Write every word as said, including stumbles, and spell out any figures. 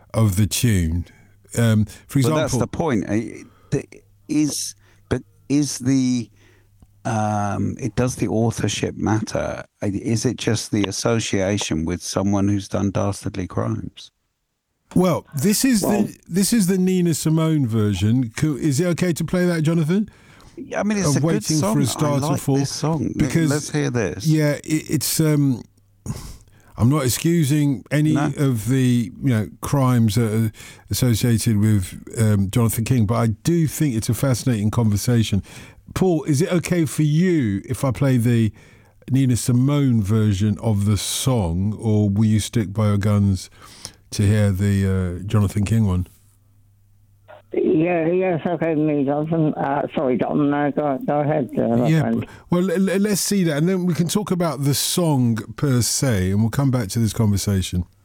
of the tune. Um, for example, but that's the point. Is but is the um, it does the authorship matter? Is it just the association with someone who's done dastardly crimes? Well, this is well, the this is the Nina Simone version. Is it okay to play that, Jonathan? I mean, it's of a Waiting good song. for a Star I like to Fall. This song. Because let's hear this. Yeah, it, it's. Um, I'm not excusing any no. of the you know crimes that are associated with um, Jonathan King, but I do think it's a fascinating conversation. Paul, is it okay for you if I play the Nina Simone version of the song, or will you stick by your guns to hear the uh, Jonathan King one? Yeah, yes, okay, me, Jonathan. Uh, sorry, Don, uh, go, go ahead. Uh, yeah, friend. well, l- let's see that, and then we can talk about the song per se, and we'll come back to this conversation.